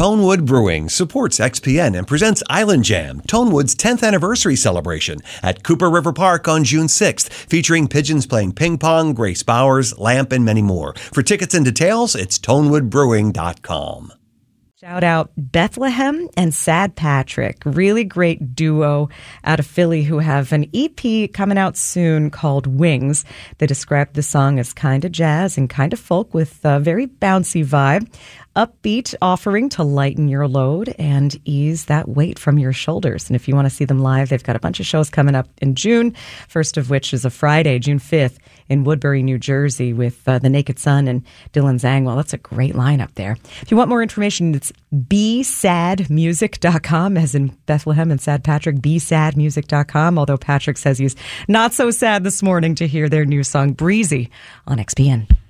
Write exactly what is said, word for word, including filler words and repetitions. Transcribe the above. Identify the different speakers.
Speaker 1: Tonewood Brewing supports X P N and presents Island Jam, Tonewood's tenth anniversary celebration at Cooper River Park on June sixth, featuring pigeons playing ping pong, Grace Bowers, Lamp, and many more. For tickets and details, it's tonewood brewing dot com.
Speaker 2: Shout out Bethlehem and Sad Patrick, really great duo out of Philly who have an E P coming out soon called Wings. They describe the song as kind of jazz and kind of folk with a very bouncy vibe. Upbeat offering to lighten your load and ease that weight from your shoulders. And if you want to see them live, they've got a bunch of shows coming up in June, first of which is a Friday, June fifth, in Woodbury, New Jersey with uh, The Naked Sun and Dylan Zangwill. That's a great lineup there. If you want more information, it's be sad music dot com, as in Bethlehem and Sad Patrick, be sad music dot com, although Patrick says he's not so sad this morning to hear their new song, Breezy, on X P N.